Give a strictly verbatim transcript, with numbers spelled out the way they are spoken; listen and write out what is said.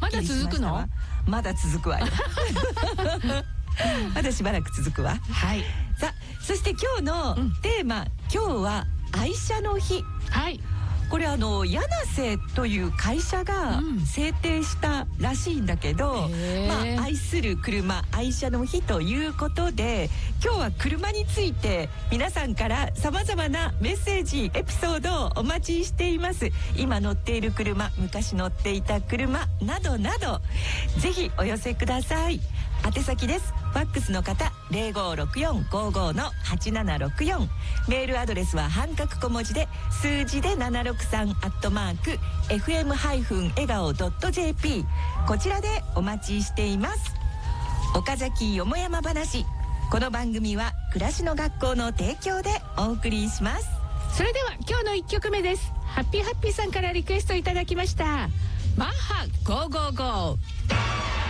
まだ続くの？ まだ続くわよまだしばらく続くわ。 はい。 さあ、そして今日のテーマ、うん、今日は愛車の日。 はい。 これあの柳瀬という会社が制定したらしいんだけど、うん、まあ愛する車、愛車の日ということで、今日は車について皆さんからさまざまなメッセージ、エピソードをお待ちしています。今乗っている車、昔乗っていた車などなど、ぜひお寄せください。宛先です。ファックスの方ゼロごろくよんごごのはちななろくよん、メールアドレスは半角小文字で数字でななろくさんアットマーク エフエム 笑顔 .jp、 こちらでお待ちしています。岡崎よもやま話、この番組は暮らしの学校の提供でお送りします。 それでは今日のいっきょくめです。ハッピーハッピーさんからリクエストいただきました。マッハゴーゴーゴー。